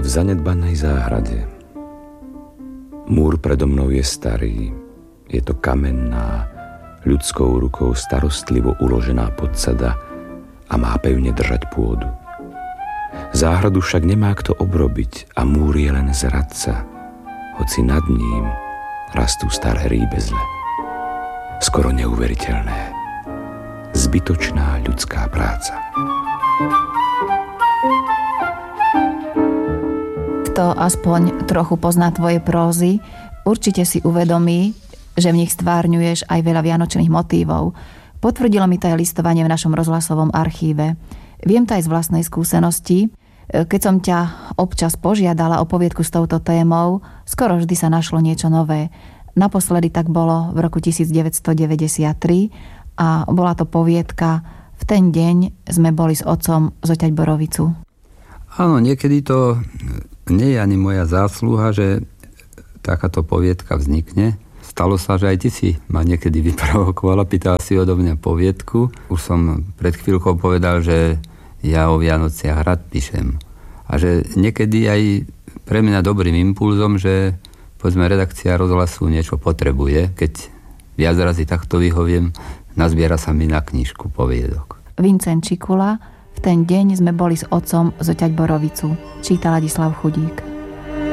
V zanedbanej záhrade. Múr predo mnou je starý. Je to kamenná, ľudskou rukou starostlivo uložená podsada a má pevne držať pôdu. Záhradu však nemá kto obrobiť a múr je len zradca, hoci nad ním rastú staré rýbezle. Skoro neuveriteľné. Zbytočná ľudská práca. Kto aspoň trochu pozná tvoje prózy, určite si uvedomí, že v nich stvárňuješ aj veľa vianočných motívov. Potvrdilo mi to aj listovanie v našom rozhlasovom archíve. Viem to aj z vlastnej skúsenosti. Keď som ťa občas požiadala o poviedku s touto témou, skoro vždy sa našlo niečo nové. Naposledy tak bolo v roku 1993 a bola to poviedka V ten deň sme boli s otcom zoťať borovicu. Áno, niekedy to nie je ani moja zásluha, že takáto poviedka vznikne. Stalo sa, že aj ty si ma niekedy vyprovokovala, pýtala si odo mňa poviedku. Už som pred chvíľkou povedal, že ja o Vianociach rád píšem. A že niekedy aj pre mňa dobrým impulzom, že povedzme redakcia rozhlasu niečo potrebuje, keď viac razy takto vyhoviem, nazbiera sa mi na knižku poviedok. Vincent Čikula, V ten deň sme boli s otcom zoťať borovicu. Číta Ladislav Chudík.